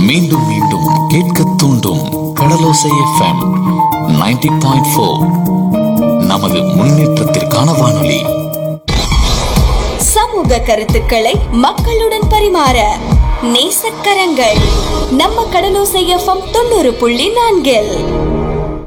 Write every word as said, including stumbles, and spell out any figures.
மீண்டும் மீண்டும் கேட்க தூண்டும் கடலோசை எஃப்எம் நைன்டி பாயிண்ட் ஃபோர். நமது முன்னேற்றத்திற்கான வானொலி. சமூக கருத்துக்களை மக்களுடன் பரிமாற நேசக்கரங்கள் நம்ம கடலோசை எஃப்எம் தொண்ணூறு புள்ளி நான்கில்